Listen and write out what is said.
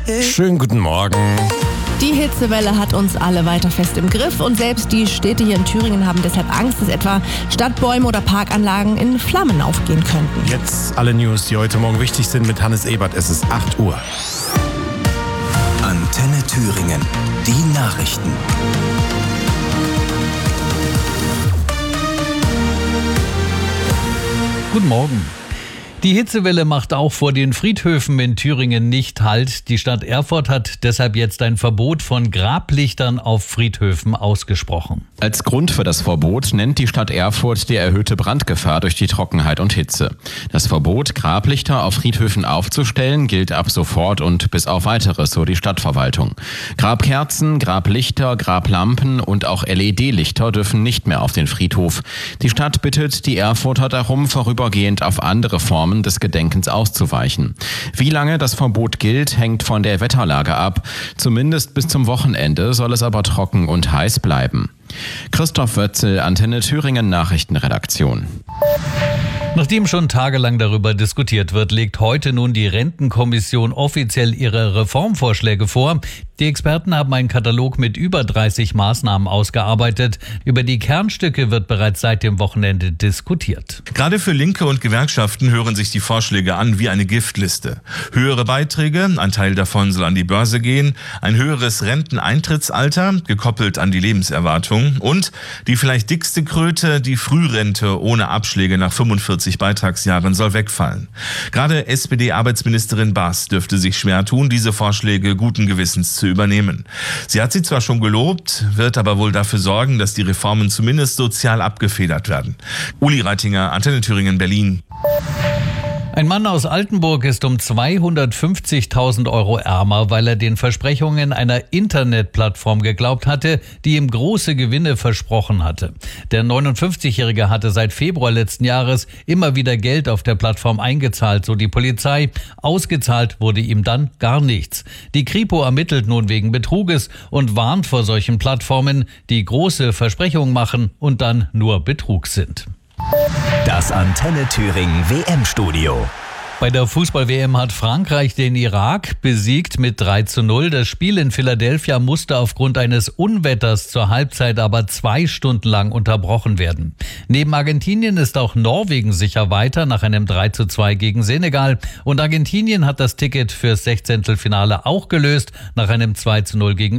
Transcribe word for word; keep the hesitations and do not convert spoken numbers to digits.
Schönen guten Morgen. Die Hitzewelle hat uns alle weiter fest im Griff und selbst die Städte hier in Thüringen haben deshalb Angst, dass etwa Stadtbäume oder Parkanlagen in Flammen aufgehen könnten. Jetzt alle News, die heute Morgen wichtig sind mit Hannes Ebert. Es ist acht Uhr. Antenne Thüringen. Die Nachrichten. Guten Morgen. Die Hitzewelle macht auch vor den Friedhöfen in Thüringen nicht Halt. Die Stadt Erfurt hat deshalb jetzt ein Verbot von Grablichtern auf Friedhöfen ausgesprochen. Als Grund für das Verbot nennt die Stadt Erfurt die erhöhte Brandgefahr durch die Trockenheit und Hitze. Das Verbot, Grablichter auf Friedhöfen aufzustellen, gilt ab sofort und bis auf Weiteres, so die Stadtverwaltung. Grabkerzen, Grablichter, Grablampen und auch L E D-Lichter dürfen nicht mehr auf den Friedhof. Die Stadt bittet die Erfurter darum, vorübergehend auf andere Formen des Gedenkens auszuweichen. Wie lange das Verbot gilt, hängt von der Wetterlage ab. Zumindest bis zum Wochenende soll es aber trocken und heiß bleiben. Christoph Wötzel, Antenne Thüringen Nachrichtenredaktion. Nachdem schon tagelang darüber diskutiert wird, legt heute nun die Rentenkommission offiziell ihre Reformvorschläge vor. Die Experten haben einen Katalog mit über dreißig Maßnahmen ausgearbeitet. Über die Kernstücke wird bereits seit dem Wochenende diskutiert. Gerade für Linke und Gewerkschaften hören sich die Vorschläge an wie eine Giftliste. Höhere Beiträge, ein Teil davon soll an die Börse gehen, ein höheres Renteneintrittsalter, gekoppelt an die Lebenserwartung und die vielleicht dickste Kröte, die Frührente ohne Abschläge nach fünfundvierzig Beitragsjahren soll wegfallen. Gerade S P D-Arbeitsministerin Baas dürfte sich schwer tun, diese Vorschläge guten Gewissens zu übernehmen. Sie hat sie zwar schon gelobt, wird aber wohl dafür sorgen, dass die Reformen zumindest sozial abgefedert werden. Uli Reitinger, Antenne Thüringen, Berlin. Ein Mann aus Altenburg ist um zweihundertfünfzigtausend Euro ärmer, weil er den Versprechungen einer Internetplattform geglaubt hatte, die ihm große Gewinne versprochen hatte. Der neunundfünfzigjährige hatte seit Februar letzten Jahres immer wieder Geld auf der Plattform eingezahlt, so die Polizei. Ausgezahlt wurde ihm dann gar nichts. Die Kripo ermittelt nun wegen Betruges und warnt vor solchen Plattformen, die große Versprechungen machen und dann nur Betrug sind. Das Antenne Thüringen W M-Studio. Bei der Fußball-W M hat Frankreich den Irak besiegt mit drei zu null. Das Spiel in Philadelphia musste aufgrund eines Unwetters zur Halbzeit aber zwei Stunden lang unterbrochen werden. Neben Argentinien ist auch Norwegen sicher weiter nach einem drei zu zwei gegen Senegal. Und Argentinien hat das Ticket fürs Sechzehntelfinale auch gelöst nach einem zwei zu null gegen